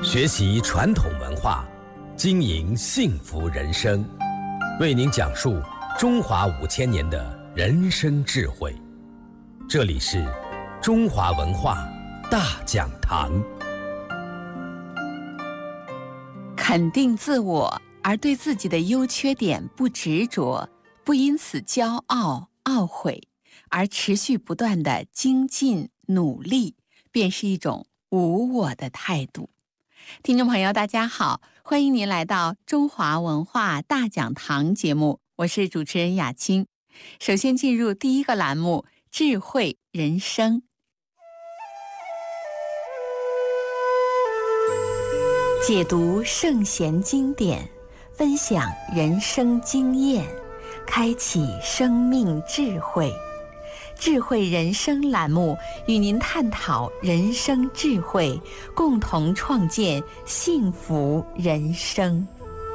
学习传统文化，经营幸福人生，为您讲述中华5000年的人生智慧。这里是中华文化大讲堂。 肯定自我，而对自己的优缺点不执着，不因此骄傲懊悔，而持续不断的精进努力，便是一种无我的态度。听众朋友大家好，欢迎您来到中华文化大讲堂节目，我是主持人雅青。首先进入第一个栏目，智慧人生。解读圣贤经典，分享人生经验，开启生命智慧。智慧人生栏目与您探讨人生智慧，共同创建幸福人生。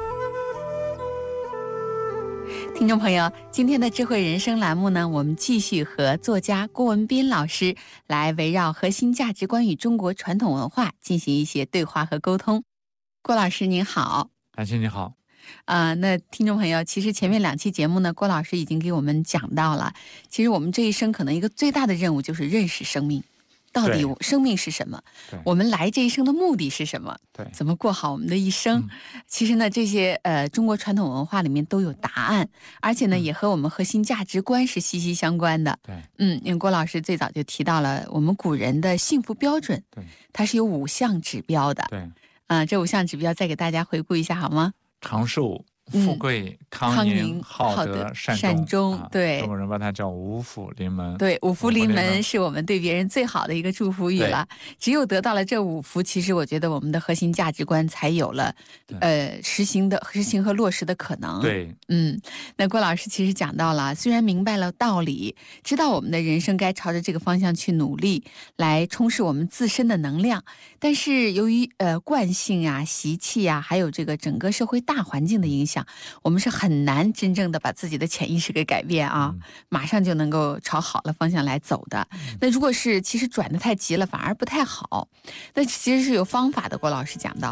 听众朋友，今天的智慧人生栏目呢，我们继续和作家郭文斌老师来围绕核心价值观与中国传统文化进行一些对话和沟通。郭老师您好。 感谢你好。 那听众朋友，其实前面2期节目呢，郭老师已经给我们讲到了，其实我们这一生可能一个最大的任务就是认识生命，到底生命是什么，我们来这一生的目的是什么，怎么过好我们的一生。其实呢，这些中国传统文化里面都有答案，而且呢也和我们核心价值观是息息相关的。因为郭老师最早就提到了我们古人的幸福标准，它是有5项指标的。这5项指标再给大家回顾一下好吗？ 长寿、富贵、康宁、好德、善终。 对， 中国人把它叫五福临门。 对，五福临门是我们对别人最好的一个祝福语了。只有得到了这5福，其实我觉得我们的核心价值观才有了实行和落实的可能。那郭老师其实讲到了，虽然明白了道理，知道我们的人生该朝着这个方向去努力，来充实我们自身的能量，但是由于惯性啊、习气啊，还有这个整个社会大环境的影响，我们是很难真正的把自己的潜意识给改变啊，马上就能够朝好的方向来走的。那如果是其实转得太急了，反而不太好。那其实是有方法的，郭老师讲到，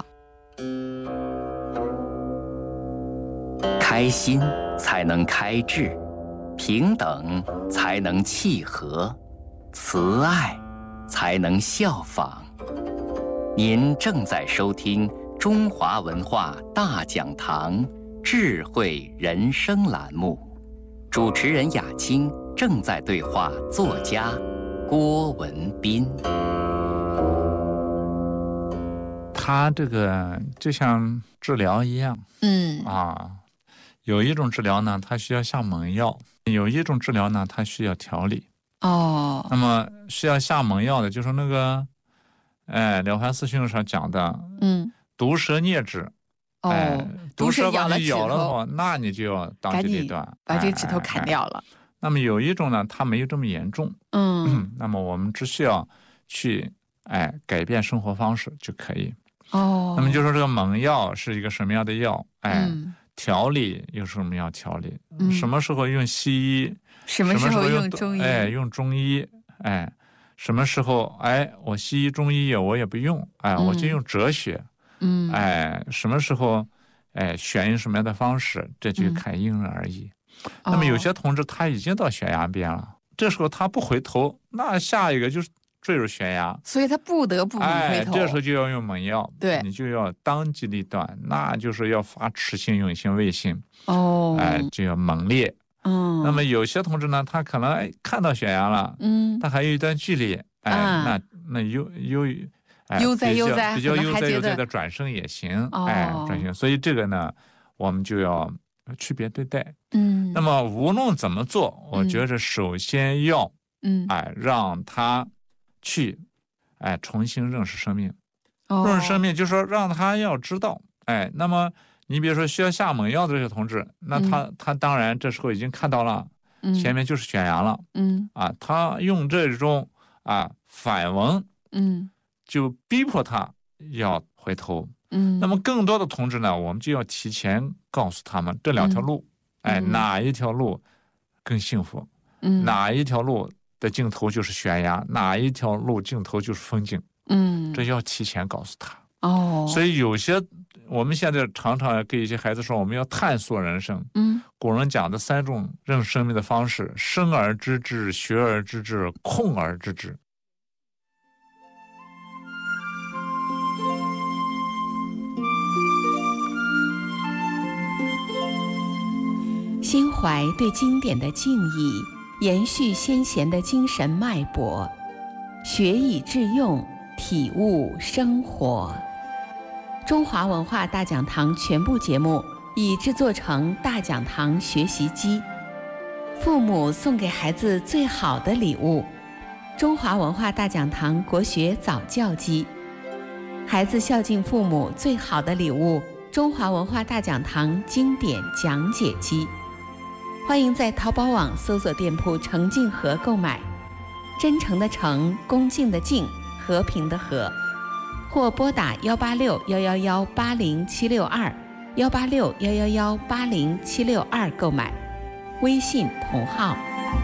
开心才能开智，平等才能契合，慈爱才能效仿。您正在收听中华文化大讲堂智慧人生栏目，主持人雅青正在对话作家郭文斌。 他这个就像治疗一样，有一种治疗呢，它需要下猛药；有一种治疗呢，它需要调理。那么需要下猛药的，就是那个，《了凡四训》上讲的，毒蛇啮指。毒蛇把你咬了的话，那你就要当机立断， 把这个指头砍掉了。 那么有一种呢，它没有这么严重，那么我们只需要去改变生活方式就可以。那么就说这个猛药是一个什么样的药？调理又是什么样调理？什么时候用西医？什么时候用中医？用中医。什么时候我西医中医我也不用，我就用哲学。什么时候选用什么样的方式，这就看因人而异。那么有些同志他已经到悬崖边了，这时候他不回头，那下一个就是坠入悬崖， 所以他不得不回头。 这时候就要用猛药，你就要当机立断，那就是要发持心、用心、为心，就要猛烈。那么有些同志呢，他可能看到悬崖了，他还有一段距离，那悠哉比较悠哉的转身也行，转身。所以这个呢，我们就要区别对待。那么无论怎么做，我觉得首先要让他去重新认识生命。认识生命就是说让他要知道，那么你比如说需要下猛药的这些同志，那他当然这时候已经看到了前面就是悬崖了，他用这种反文就逼迫他要回头。那么更多的同志呢，我们就要提前告诉他们这2条路，哪一条路更幸福，哪一条路的尽头就是悬崖，哪一条路尽头就是风景，这要提前告诉他。 所以有些我们现在常常给一些孩子说，我们要探索人生。古人讲的3种认识生命的方式：生而知之，学而知之，控而知之。 心怀对经典的敬意，延续先贤的精神脉搏，学以致用，体悟生活。中华文化大讲堂全部节目已制作成大讲堂学习机，父母送给孩子最好的礼物，中华文化大讲堂国学早教机，孩子孝敬父母最好的礼物，中华文化大讲堂经典讲解机。欢迎在淘宝网搜索店铺诚敬和购买，真诚的诚，恭敬的敬，和平的和，或拨打186-111-80762，186-111-80762购买，微信同号。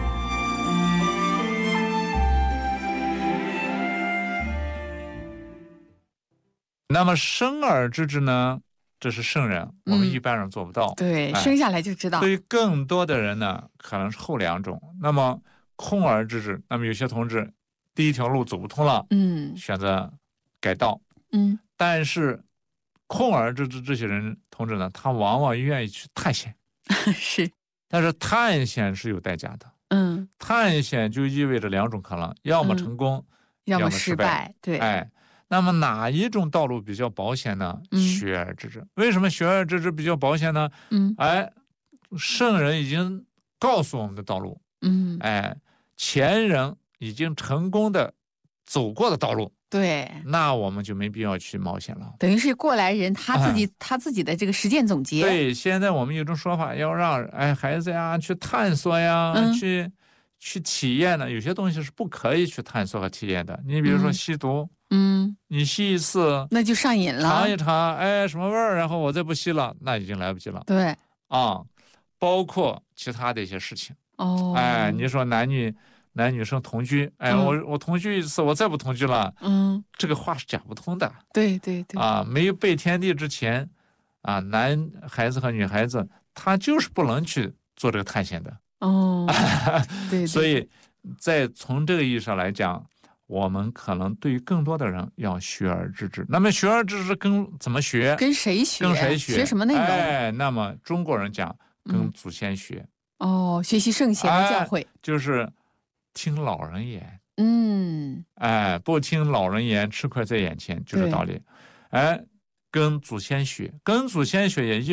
那么生而知之呢？这是圣人，我们一般人做不到。 对，生下来就知道。 对于更多的人呢，可能是后2种。那么控而知之，那么有些同志第一条路走不通了，选择改道，但是控而知之这些人同志呢，他往往愿意去探险， 是， 但是探险是有代价的，探险就意味着2种可能，要么成功， 要么失败，对， 那么哪一种道路比较保险呢？学而知之。为什么学而知之比较保险呢？圣人已经告诉我们的道路，前人已经成功的走过的道路， 对， 那我们就没必要去冒险了。 等于是过来人他自己的这个实践总结。 对，现在我们有一种说法，要让孩子呀去探索呀，去体验呢。有些东西是不可以去探索和体验的。你比如说吸毒。你吸一次， 那就上瘾了。 尝一尝，什么味儿？然后我再不吸了，那已经来不及了。 对， 包括其他的一些事情。你说男女生同居，我同居一次，我再不同居了，这个话是讲不通的。 对， 没有背天地之前，男孩子和女孩子，他就是不能去做这个探险的。 对， 所以在从这个意义上来讲。我们可能对于更多的人要学而知之。那么学而知之怎么学？ 跟谁学？学什么内容？ 那么中国人讲跟祖先学。 学习圣贤的教诲， 就是听老人言。不听老人言，吃亏在眼前，就这道理。跟祖先学，跟祖先学也